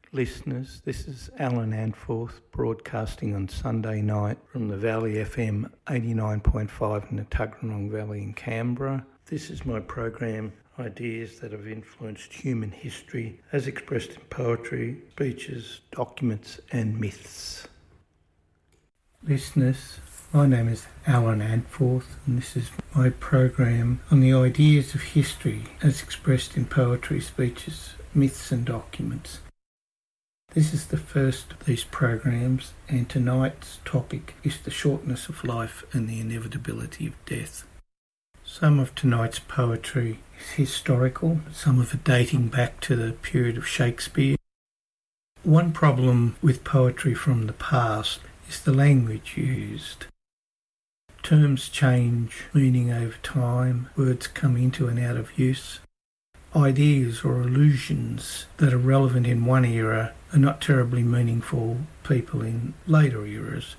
Listeners, this is Alan Antforth broadcasting on Sunday night from the Valley FM 89.5 in the Tuggeranong Valley in Canberra. This is my program, Ideas that have influenced human history as expressed in poetry, speeches, documents and myths. Listeners, my name is Alan Antforth and this is my program on the ideas of history as expressed in poetry, speeches, myths and documents. This is the first of these programs, and tonight's topic is the shortness of life and the inevitability of death. Some of tonight's poetry is historical, some of it dating back to the period of Shakespeare. One problem with poetry from the past is the language used. Terms change meaning over time, words come into and out of use. Ideas or illusions that are relevant in one era are not terribly meaningful for people in later eras.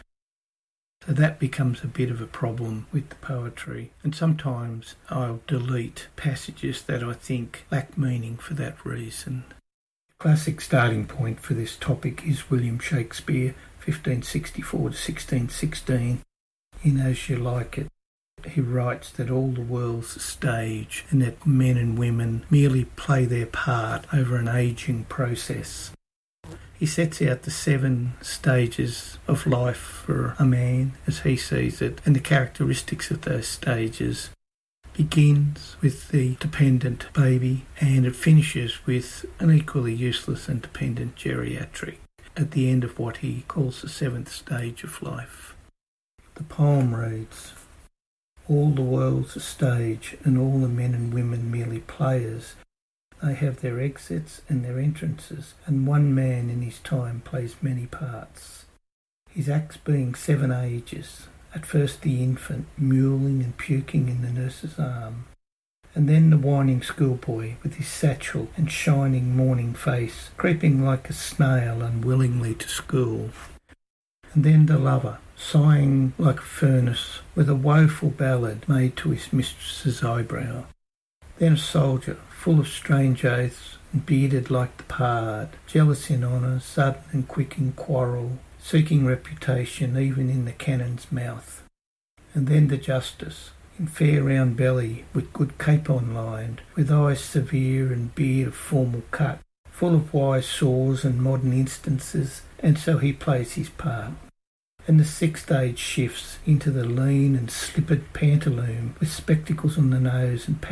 So that becomes a bit of a problem with the poetry, and sometimes I'll delete passages that I think lack meaning for that reason. The classic starting point for this topic is William Shakespeare, 1564 to 1616, in As You Like It. He writes that all the world's a stage and that men and women merely play their part over an ageing process. He sets out the 7 stages of life for a man as he sees it, and the characteristics of those stages. Begins with the dependent baby and it finishes with an equally useless and dependent geriatric at the end of what he calls the 7th stage of life. The poem reads, "All the world's a stage, and all the men and women merely players. They have their exits and their entrances, and one man in his time plays many parts. His acts being 7 ages, at first the infant, mewling and puking in the nurse's arm, and then the whining schoolboy with his satchel and shining morning face, creeping like a snail unwillingly to school. And then the lover, sighing like a furnace, with a woeful ballad made to his mistress's eyebrow. Then a soldier, full of strange oaths, and bearded like the pard, jealous in honour, sudden and quick in quarrel, seeking reputation even in the cannon's mouth. And then the justice, in fair round belly, with good capon lined, with eyes severe and beard of formal cut, full of wise saws and modern instances, and so he plays his part. And the 6th stage shifts into the lean and slippered pantaloon with spectacles on the nose and